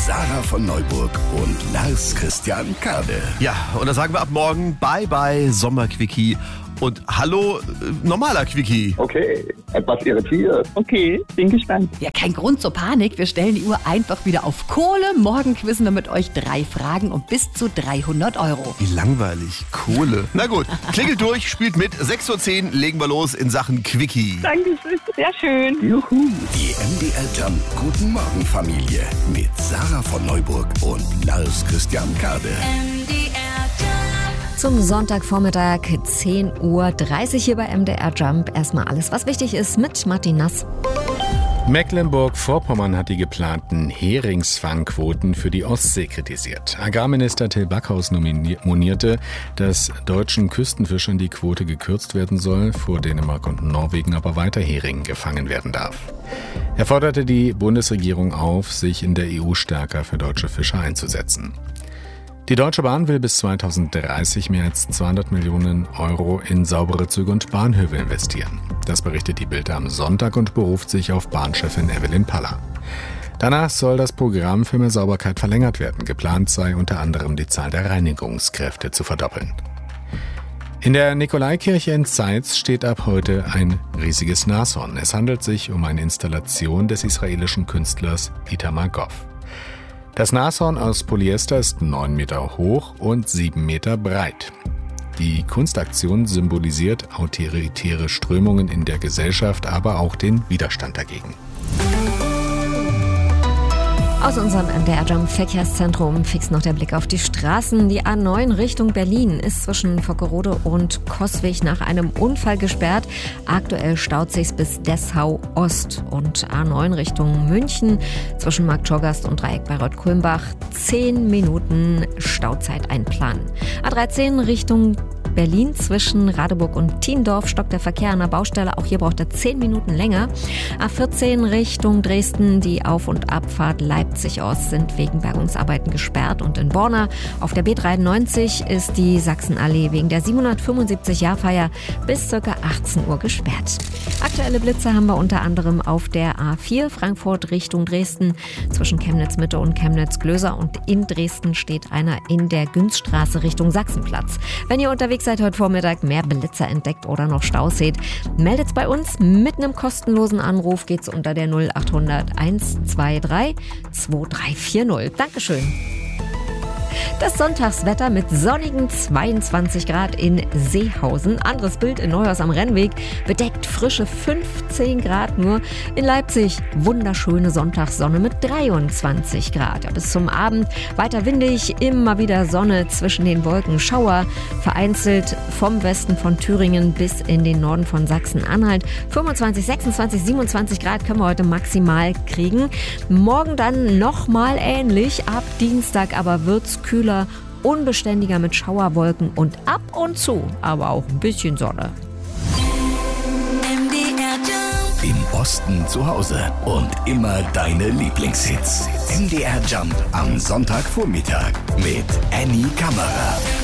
Sarah von Neuburg und Lars Christian Kade. Ja, und da sagen wir ab morgen Bye-bye Sommerquickie und hallo normaler Quickie. Okay, etwas irritiert. Okay, bin gespannt. Ja, kein Grund zur Panik. Wir stellen die Uhr einfach wieder auf Kohle. Morgen quizzen wir mit euch 3 Fragen und bis zu 300 Euro. Wie langweilig. Kohle. Na gut, klingelt durch, spielt mit. 6:10 Uhr legen wir los in Sachen Quickie. Dankeschön, sehr schön. Juhu. Die MDR Jump Guten Morgen Familie mit Sarah von Neuburg und Lars Christian Kade. Zum Sonntagvormittag 10:30 Uhr hier bei MDR Jump. Erstmal alles, was wichtig ist mit Martin Nass. Mecklenburg-Vorpommern hat die geplanten Heringsfangquoten für die Ostsee kritisiert. Agrarminister Till Backhaus monierte, dass deutschen Küstenfischern die Quote gekürzt werden soll, vor Dänemark und Norwegen aber weiter Hering gefangen werden darf. Er forderte die Bundesregierung auf, sich in der EU stärker für deutsche Fischer einzusetzen. Die Deutsche Bahn will bis 2030 mehr als 200 Millionen Euro in saubere Züge und Bahnhöfe investieren. Das berichtet die Bild am Sonntag und beruft sich auf Bahnchefin Evelyn Paller. Danach soll das Programm für mehr Sauberkeit verlängert werden. Geplant sei unter anderem die Zahl der Reinigungskräfte zu verdoppeln. In der Nikolaikirche in Zeitz steht ab heute ein riesiges Nashorn. Es handelt sich um eine Installation des israelischen Künstlers Itamar Goff. Das Nashorn aus Polyester ist 9 Meter hoch und 7 Meter breit. Die Kunstaktion symbolisiert autoritäre Strömungen in der Gesellschaft, aber auch den Widerstand dagegen. Aus unserem MDR Jump Verkehrszentrum fix noch der Blick auf die Straßen. Die A9 Richtung Berlin ist zwischen Vockerode und Coswig nach einem Unfall gesperrt. Aktuell staut sich's bis Dessau Ost. Und A9 Richtung München zwischen Marktschorgast und Dreieck Bayreuth-Kulmbach 10 Minuten Stauzeit einplanen. A13 Richtung Berlin zwischen Radeburg und Thiendorf stockt der Verkehr an der Baustelle. Auch hier braucht er 10 Minuten länger. A14 Richtung Dresden, die Auf- und Abfahrt Leipzig Ost sind wegen Bergungsarbeiten gesperrt. Und in Borna auf der B93 ist die Sachsenallee wegen der 775-Jahrfeier bis ca. 18 Uhr gesperrt. Aktuelle Blitze haben wir unter anderem auf der A4 Frankfurt Richtung Dresden zwischen Chemnitz Mitte und Chemnitz Glöser. Und in Dresden steht einer in der Günzstraße Richtung Sachsenplatz. Wenn ihr unterwegs seid heute Vormittag, mehr Blitzer entdeckt oder noch Staus seht, meldet's bei uns. Mit einem kostenlosen Anruf geht's unter der 0800 123 2340. Dankeschön. Das Sonntagswetter mit sonnigen 22 Grad in Seehausen. Anderes Bild in Neuhaus am Rennweg. Bedeckt frische 15 Grad nur. In Leipzig wunderschöne Sonntagssonne mit 23 Grad. Ja, bis zum Abend weiter windig, immer wieder Sonne zwischen den Wolken. Schauer vereinzelt vom Westen von Thüringen bis in den Norden von Sachsen-Anhalt. 25, 26, 27 Grad können wir heute maximal kriegen. Morgen dann nochmal ähnlich. Ab Dienstag aber wird's kühler, unbeständiger mit Schauerwolken und ab und zu aber auch ein bisschen Sonne. Im Osten zu Hause und immer deine Lieblingshits. MDR Jump am Sonntagvormittag mit Annie Kammerer.